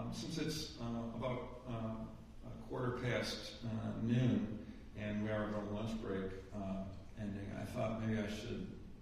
since it's about a quarter past noon, and we are on our lunch break ending, I thought maybe I should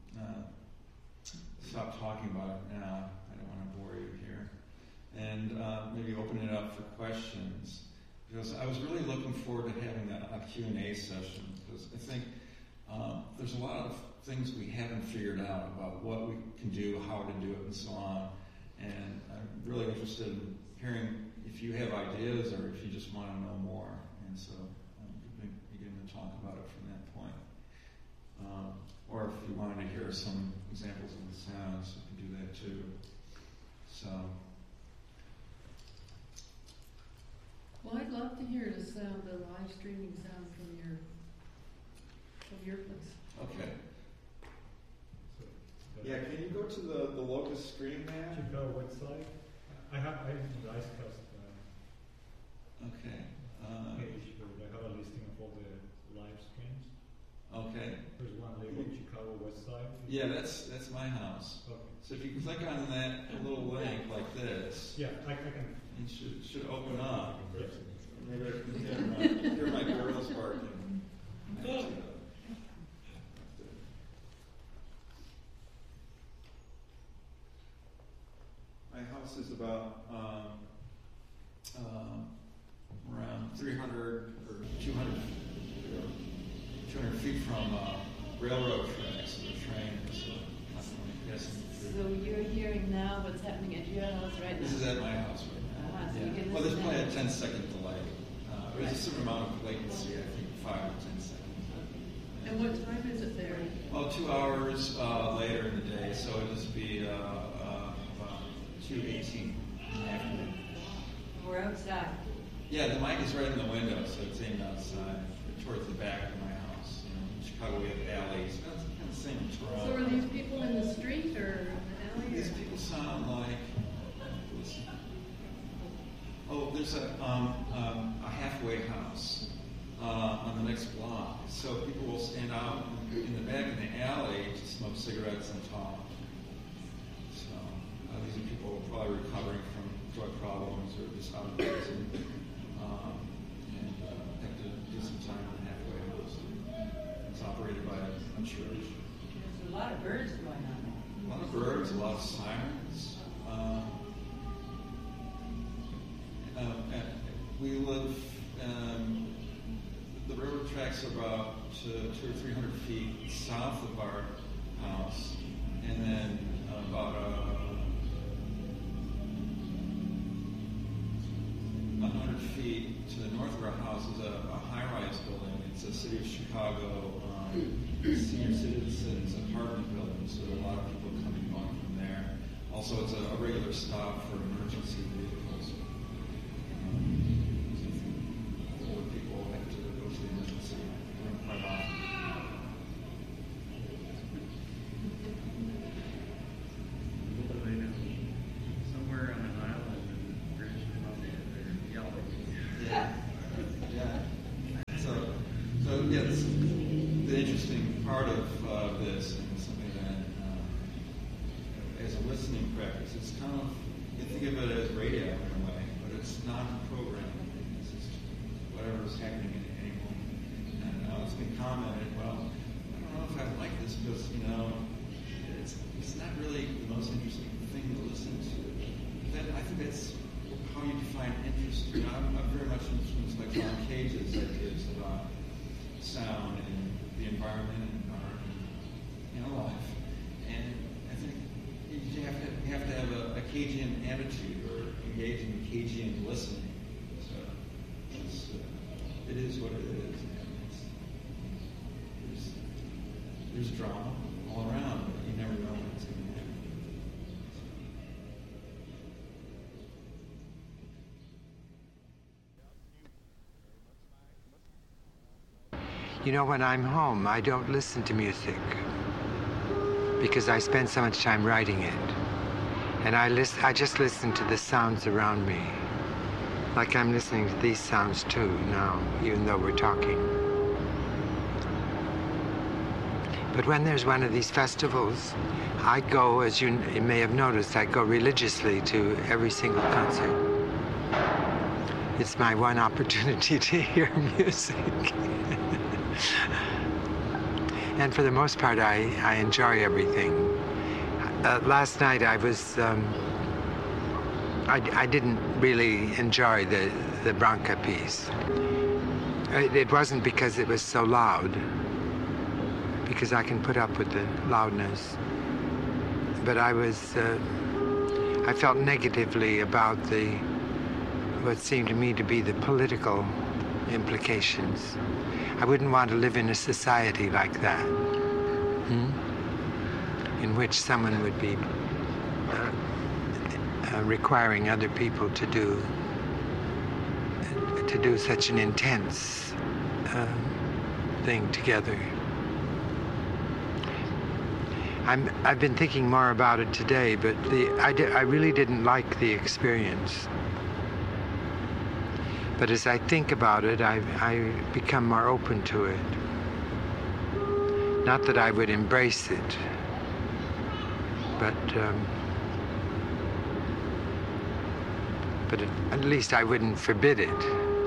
stop talking about it now. I don't want to bore you here. And maybe open it up for questions. Because I was really looking forward to having a Q&A session. Because I think there's a lot of things we haven't figured out about what we can do, how to do it, and so on. And I'm really interested in hearing if you have ideas or if you just want to know more. And so we can begin to talk about it from that point. Or if you wanted to hear some examples of the sounds, you can do that too. So. Well, I'd love to hear the sound, the live streaming sound from your place. Okay. Yeah, can you go to the locust stream map? Chicago website. I have the IceCast okay. page where I have a listing of all the live streams. Okay. There's one labeled Chicago website. Yeah, that's my house. Okay. So if you click on that little link like this, yeah, I can. It should open up. Yes. Maybe I can hear my girls barking. My house is about around 300 or 200 feet from railroad tracks. The train is constantly passing through. So you're hearing now what's happening at your house right now? This is at my house right now. So Yeah. Well, there's probably a 10-second delay. There's a certain amount of latency, I think 5 or 10 seconds. And what time is it there? Well, 2 hours later in the day, so it'll just be about 2:18 in the afternoon. We're outside. Yeah, the mic is right in the window, so it's aimed outside, towards the back of my house. You know, in Chicago we have alleys. That's kind of the same in Toronto. So are these people in the street or in the alley? These people sound like... Listen. Oh, there's a halfway house on the next block. So people will stand out in the back in the alley to smoke cigarettes and talk. So these are people probably recovering from drug problems or just out of prison and have to do some time in the halfway house. It's operated by a church. There's a lot of birds going on. A lot of birds, a lot of sirens. We live, the railroad tracks are about 200 or 300 feet south of our house, and then about 100 feet to the north of our house is a high-rise building. It's a City of Chicago senior citizens apartment building, so there are a lot of people coming and going from there. Also, it's a regular stop for emergency vehicles. Where people have to go to the emergency room quite often. Somewhere on an island in British Columbia, they're yelling. Yeah. So yes, the interesting part of this, and something that, as a listening practice, it's kind of, you think of it as radio in a way, but it's not programming. It's just whatever's happening at any moment. And it's been commented, well, I don't know if I like this because, it's not really the most interesting thing to listen to. I think that's how you define interest. I'm very much influenced by John Cage's ideas about sound and the environment and art and life. And I think you have to have a Cagean attitude or engage in Cagean listening. So it is what it is. There's drama all around, but you never know when it's going to happen. You know, when I'm home, I don't listen to music because I spend so much time writing it. And I just listen to the sounds around me. Like I'm listening to these sounds too now, even though we're talking. But when there's one of these festivals, I go, as you may have noticed, I go religiously to every single concert. It's my one opportunity to hear music. And for the most part, I enjoy everything. Last night I was, I didn't really enjoy the Branca piece. It wasn't because it was so loud, because I can put up with the loudness. But I felt negatively about what seemed to me to be the political implications. I wouldn't want to live in a society like that, in which someone would be requiring other people to do such an intense thing together. I've been thinking more about it today, but I really didn't like the experience. But as I think about it, I become more open to it. Not that I would embrace it, but at least I wouldn't forbid it.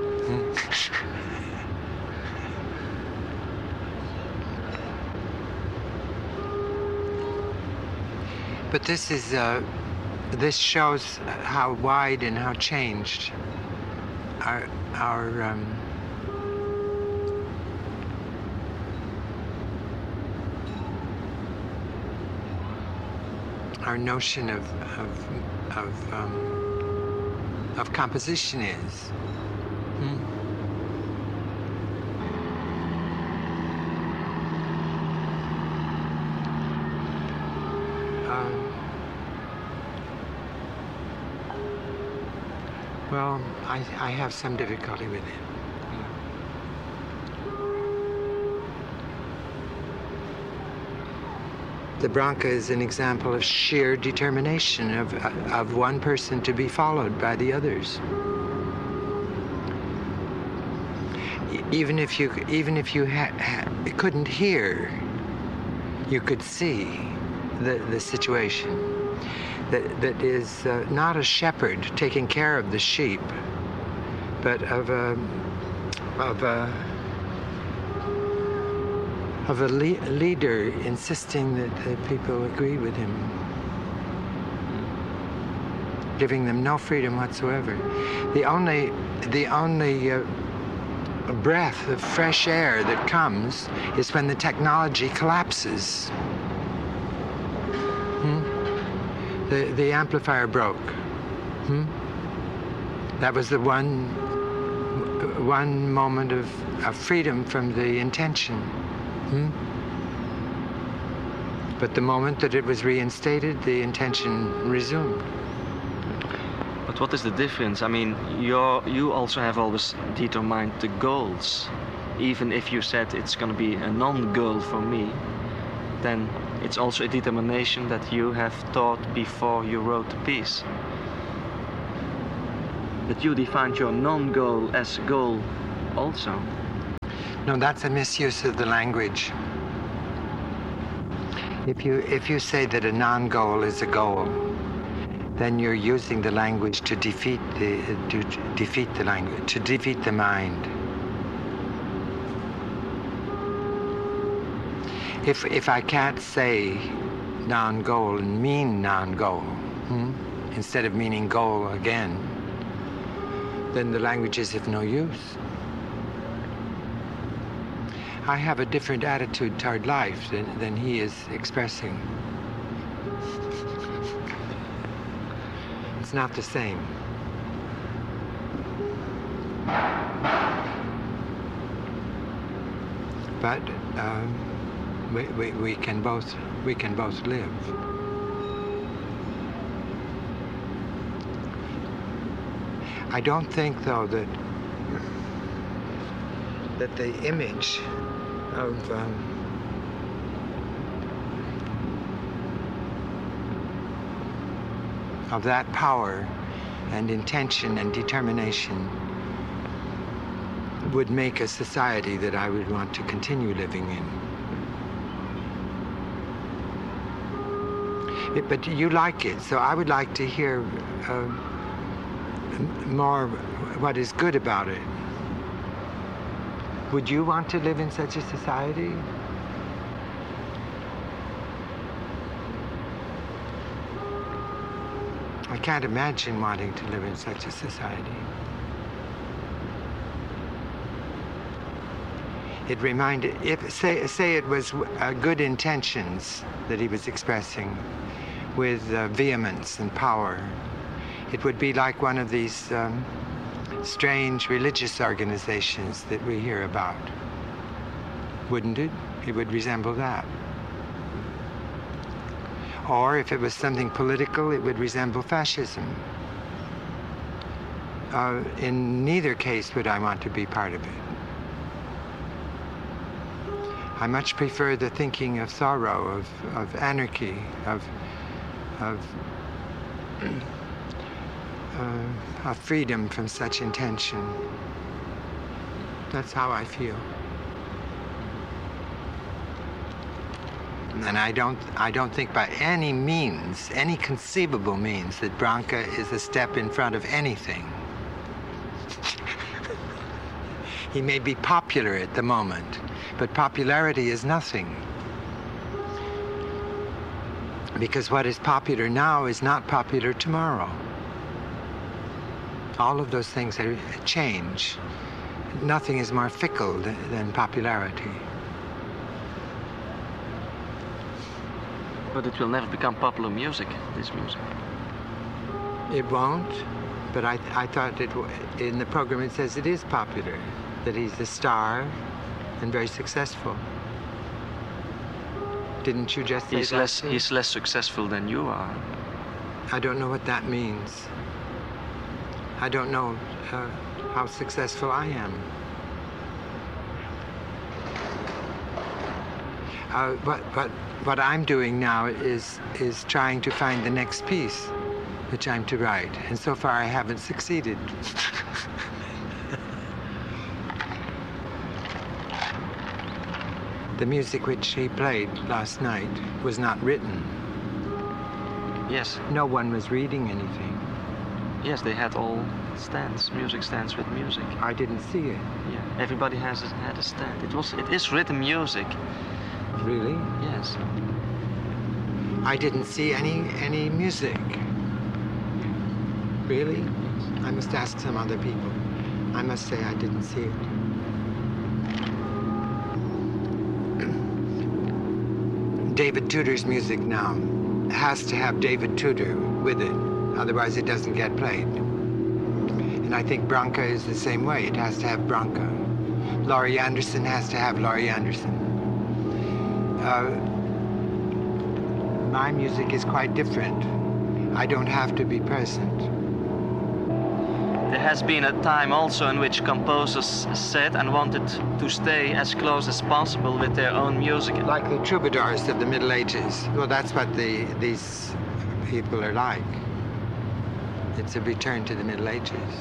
But this shows how wide and how changed our notion of composition is. Well, I have some difficulty with it. The Branca is an example of sheer determination of one person to be followed by the others. Even if you couldn't hear, you could see the situation. That is not a shepherd taking care of the sheep, but of a leader insisting that the people agree with him, giving them no freedom whatsoever. The only breath of fresh air that comes is when the technology collapses. The amplifier broke. That was the one moment of freedom from the intention. But the moment that it was reinstated, the intention resumed. But what is the difference? I mean, you also have always determined the goals. Even if you said it's going to be a non-goal for me, then it's also a determination that you have thought before you wrote the piece. That you defined your non-goal as goal also. No, that's a misuse of the language. If you say that a non-goal is a goal, then you're using the language to defeat the language, to defeat the mind. If I can't say non-goal and mean non-goal, instead of meaning goal again, then the language is of no use. I have a different attitude toward life than he is expressing. It's not the same. But we can both live. I don't think, though, that the image of that power and intention and determination would make a society that I would want to continue living in. But you like it, so I would like to hear more what is good about it. Would you want to live in such a society? I can't imagine wanting to live in such a society. It reminded, say it was good intentions that he was expressing with vehemence and power, it would be like one of these strange religious organizations that we hear about. Wouldn't it? It would resemble that. Or if it was something political, it would resemble fascism. In neither case would I want to be part of it. I much prefer the thinking of Thoreau, of anarchy, of freedom from such intention. That's how I feel. And I don't think by any means, any conceivable means, that Branca is a step in front of anything. He may be popular at the moment, but popularity is nothing. Because what is popular now is not popular tomorrow. All of those things change. Nothing is more fickle than popularity. But it will never become popular music, this music. It won't, but I thought in the program it says it is popular, that he's a star and very successful. Didn't you just say that? He's less successful than you are. I don't know what that means. I don't know how successful I am. What I'm doing now is trying to find the next piece which I'm to write, and so far I haven't succeeded. The music which he played last night was not written. Yes. No one was reading anything. Yes, they had all stands, music stands with music. I didn't see it. Yeah, everybody had a stand. It is written music. Really? Yes. I didn't see any music. Really? I must ask some other people. I must say I didn't see it. David Tudor's music now has to have David Tudor with it, otherwise it doesn't get played. And I think Branca is the same way. It has to have Branca. Laurie Anderson has to have Laurie Anderson. My music is quite different. I don't have to be present. There has been a time also in which composers said and wanted to stay as close as possible with their own music. Like the troubadours of the Middle Ages. Well, that's what these people are like. It's a return to the Middle Ages.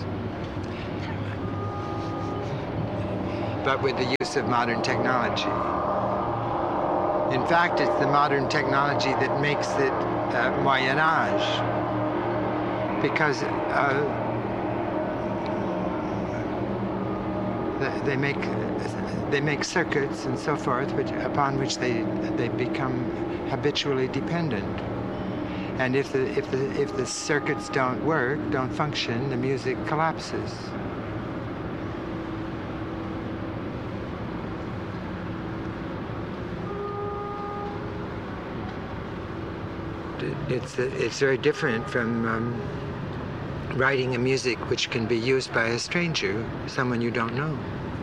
But with the use of modern technology. In fact, it's the modern technology that makes it Moyen Age. Because they make circuits and so forth, upon which they become habitually dependent. And if the circuits don't work, don't function, the music collapses. It's very different from writing a music which can be used by a stranger, someone you don't know.